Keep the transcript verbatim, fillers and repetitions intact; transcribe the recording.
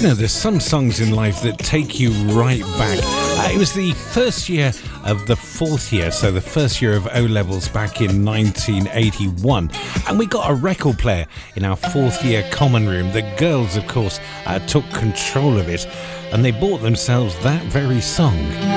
you know, there's some songs in life that take you right back. Uh, it was the first year of the fourth year, so the first year of O-levels back in nineteen eighty-one. And we got a record player in our fourth year common room. The girls, of course, uh, took control of it, and they bought themselves that very song.